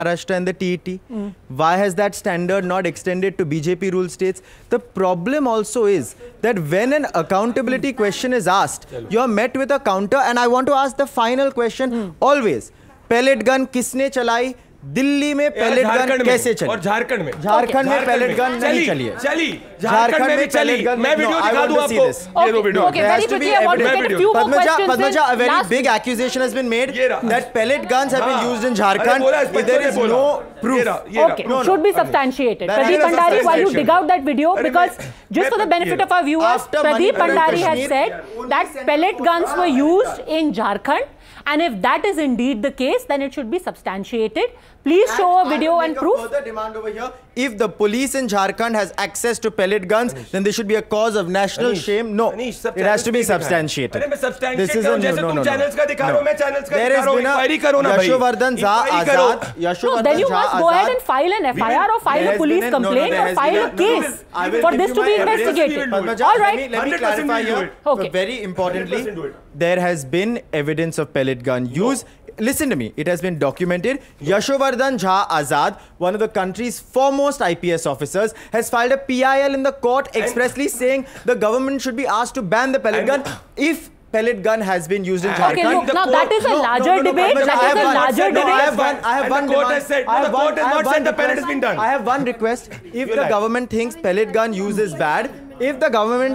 Maharashtra and the TET? Why has that standard not extended to BJP ruled states? The problem also is that when an accountability question is asked, you are met with a counter, and I want to ask the final question always. Pellet gun किसने चलाई? दिल्ली में pellet gun कैसे चली? और झारखंड में pellet gun नहीं चली है। झारखंड में भी चली। मैं वीडियो दिखा दूं आपको। ये दो video. Padmaja, a very big accusation has been made that pellet guns have been used in Jharkhand. There is no proof. Okay, should be substantiated. Pradeep Bhandari, while you dig out that video, because just for the benefit of our viewers, Pradeep Bhandari has said that pellet guns were used in Jharkhand. And if that is indeed the case, then it should be substantiated. Please show a video and proof. Further demand over here. If the police in Jharkhand has access to pellet guns, then there should be a cause of national shame. No, it has to be substantiated. This is a no. There has been a Yashovardhan Jha Azad. No, then you must go ahead and file an FIR or file a police complaint or file a case for this to be investigated. All right. Let me clarify here. Okay. Very importantly, there has been evidence of pellet gun use. Listen to me, it has been documented. Yashovardhan Jha Azad, one of the country's foremost IPS officers, has filed a PIL in the court expressly saying the government should be asked to ban the pellet gun if pellet gun has been used in Jharkhand. Okay, look, now that is a larger debate. That is a larger debate. I have one. The court has said, the court has not said the pellet has been done. I have one request. If the government thinks pellet gun use is bad, will the government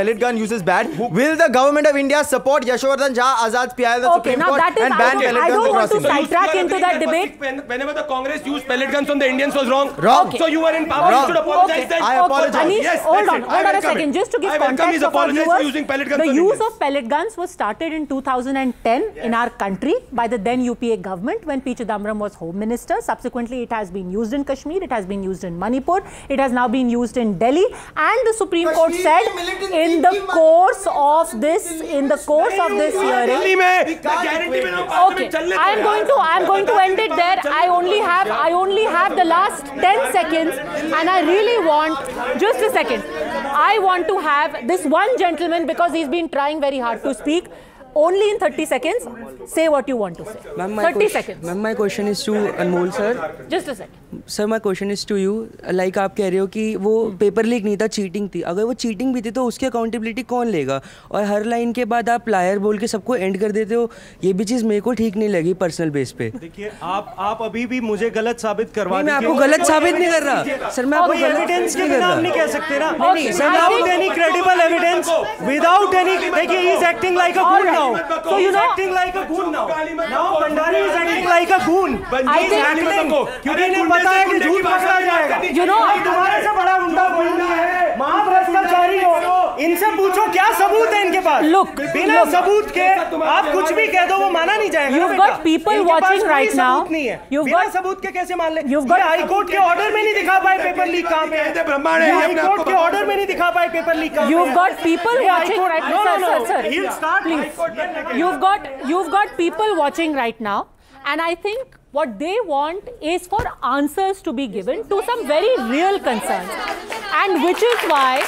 of India support Yashovardhan Jha Azad's PIL in the Supreme Court and ban pellet guns? I don't want to sidetrack into that debate. Whenever the Congress used pellet guns on the Indians was wrong. Wrong. So you were in power. You should apologize then. I apologize. Anish, Yes, hold on a second. Just to give context of our viewers, the use of pellet guns was started in 2010 in our country by the then UPA government when P. Chidambaram was Home Minister. Subsequently, it has been used in Kashmir. It has been used in Manipur. It has now been used in Delhi. And the Supreme Court said in the course of this hearing. Okay, I'm going to end it there. I only have the last 10 seconds, and I really want just a second. I want to have this one gentleman, because he's been trying very hard to speak. Only in 30 seconds, say what you want to say. 30 seconds. Ma'am, my question is to Anmol sir. Just a second. Sir, my question is to you. Like आप कह रहे हो कि वो paper leak नहीं था, cheating थी. अगर वो चीटिंग भी थी तो उसकी अकाउंटेबिलिटी कौन लेगा? और हर लाइन के बाद आप लायर बोल के सबको एंड कर देते हो. ये भी चीज़ मेरे को ठीक नहीं लगी पर्सनल बेस पे. देखिए, आप अभी भी मुझे गलत साबित करवा मैं आपको गलत साबित नहीं कर रहा. सर, मैं आपको एविडेंस के बिना नहीं कह सकते ना. Without any credible evidence, without any. देखिए, he is acting like a goon now. So you know, acting like a goon now. Now Bhandari is acting like a goon. I think क्योंकि इन्हें पता है कि झूठ पकड़ा जाएगा. You know, तुम्हारे से बड़ा गुंडा बोलना है. महाभ्रष्टाचारी हो. इनसे पूछो क्या सबूत है इनके पास. Look, बिना सबूत के आप कुछ भी कह दो वो माना नहीं जाएगा. You've got people watching right now. बिना सबूत के कैसे मान ले? हाई कोर्ट के ऑर्डर में नहीं दिखा पाए पेपर लीक कहाँ पे है. हाई कोर्ट के ऑर्डर में नहीं दिखा पाए पेपर लीक कहाँ पे है. You've got people watching right now. Sir. He'll start. Please. You've got people watching right now, and I think what they want is for answers to be given to some very real concerns, and which is why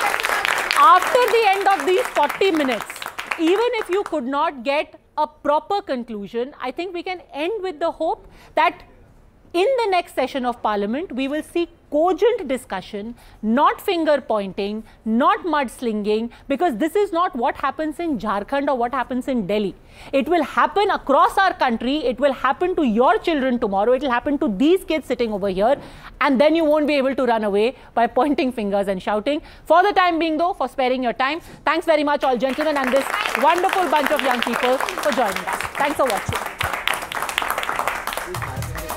after the end of these 40 minutes, even if you could not get a proper conclusion, I think we can end with the hope that in the next session of Parliament, we will see cogent discussion, not finger pointing, not mudslinging, because this is not what happens in Jharkhand or what happens in Delhi. It will happen across our country. It will happen to your children tomorrow. It will happen to these kids sitting over here. And then you won't be able to run away by pointing fingers and shouting. For the time being though, for sparing your time, thanks very much all gentlemen and this wonderful bunch of young people for joining us. Thanks for watching.